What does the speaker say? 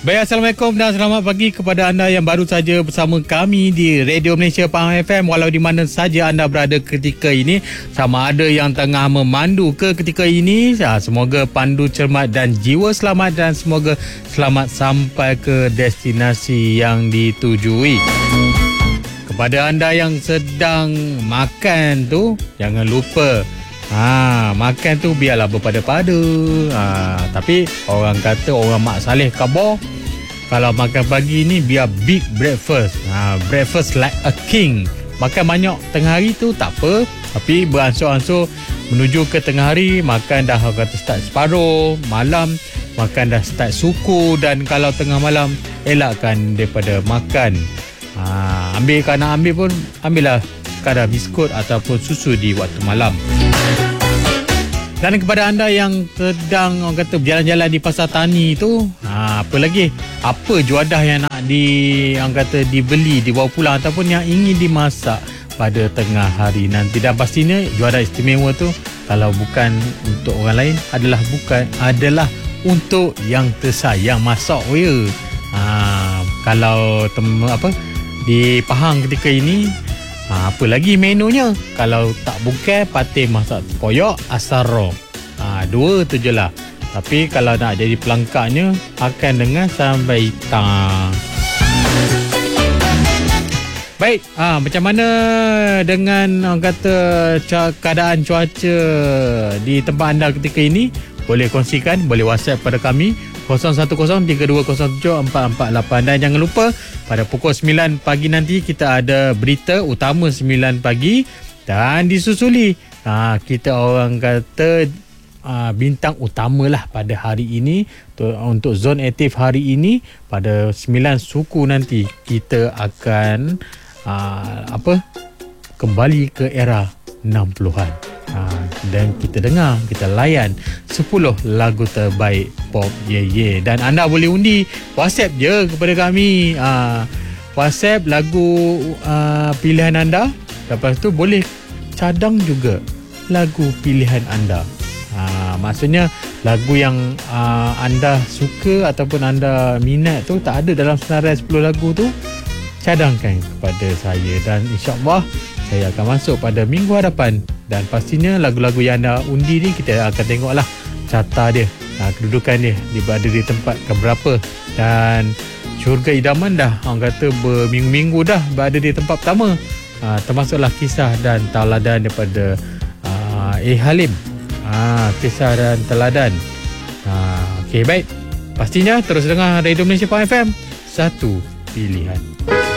Baik, Assalamualaikum dan selamat pagi kepada anda yang baru saja bersama kami di Radio Malaysia Pahang FM. Walau di mana saja anda berada ketika ini, sama ada yang tengah memandu ke ketika ini, semoga pandu cermat dan jiwa selamat, dan semoga selamat sampai ke destinasi yang ditujui. Kepada anda yang sedang makan tu, jangan lupa makan tu biarlah berpada-pada. Tapi orang kata, orang mak saleh khabar, kalau makan pagi ni biar big breakfast. Breakfast like a king. Makan banyak tengah hari tu tak apa, tapi beransur-ansur menuju ke tengah hari, makan dah orang kata start separuh, malam makan dah start suku, dan kalau tengah malam elakkan daripada makan. Kalau nak ambil pun ambillah kadar biskut ataupun susu di waktu malam. Dan kepada anda yang sedang orang kata berjalan-jalan di pasar tani tu, apa lagi? Apa juadah yang nak orang kata dibeli, dibawa pulang ataupun yang ingin dimasak pada tengah hari nanti. Dan pastinya juadah istimewa tu, kalau bukan untuk orang lain, adalah untuk yang tersayang masak ya. Kalau di Pahang ketika ini, apa lagi menunya? Kalau tak bukan patih masak koyak asarok. Dua tu je lah. Tapi kalau nak jadi pelangkaknya, akan dengan sambal hitam. Baik, macam mana dengan orang kata keadaan cuaca di tempat anda ketika ini? Boleh kongsikan, boleh WhatsApp pada kami 0103207448. Dan jangan lupa pada pukul 9 pagi nanti kita ada berita utama 9 pagi, dan disusuli kita orang kata bintang utamalah pada hari ini. Untuk zon aktif hari ini pada 9 suku nanti, kita akan kembali ke era 60-an. Dan kita dengar, kita layan 10 lagu terbaik pop dan anda boleh undi. WhatsApp je kepada kami, WhatsApp lagu pilihan anda. Lepas tu boleh cadang juga lagu pilihan anda. Maksudnya lagu yang anda suka ataupun anda minat tu tak ada dalam senarai 10 lagu tu, cadangkan kepada saya, dan insyaAllah saya akan masuk pada minggu hadapan. Dan pastinya lagu-lagu yang anda undi ni, kita akan tengoklah carta dia, kedudukan dia berada di tempat keberapa. Dan Syurga Idaman dah orang kata berminggu-minggu dah berada di tempat pertama. Termasuklah kisah dan teladan daripada Halim. Kisah dan teladan. Okey, baik. Pastinya terus dengar Radio Malaysia Pahang FM, satu pilihan.